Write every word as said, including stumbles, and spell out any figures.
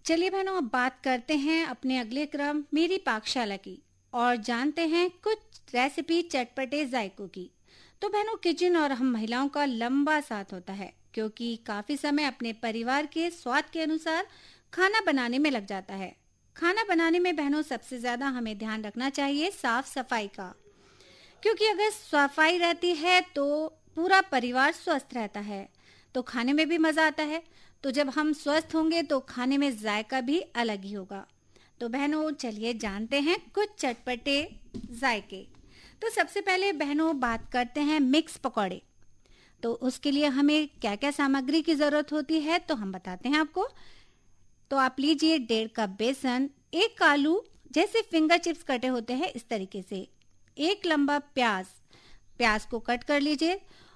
चलिए बहनों, अब बात करते हैं अपने अगले क्रम मेरी पाकशाला की और जानते हैं कुछ रेसिपी चटपटे जायकों की। तो बहनों, किचन और हम महिलाओं का लंबा साथ होता है क्योंकि काफी समय अपने परिवार के स्वाद के अनुसार खाना बनाने में लग जाता है। खाना बनाने में बहनों सबसे ज्यादा हमें ध्यान रखना चाहिए साफ सफाई का, क्योंकि अगर सफाई रहती है तो पूरा परिवार स्वस्थ रहता है, तो खाने में भी मजा आता है। तो जब हम स्वस्थ होंगे तो खाने में जायका भी अलग ही होगा। तो बहनों चलिए जानते हैं कुछ चटपटे जायके। तो सबसे पहले बहनों बात करते हैं मिक्स पकौड़े। तो उसके लिए हमें क्या क्या सामग्री की जरूरत होती है तो हम बताते हैं आपको। तो आप लीजिए डेढ़ कप बेसन, एक आलू जैसे फिंगर चिप्स कटे होते हैं इस तरीके से, एक लंबा प्याज, प्याज को कट कर लीजिए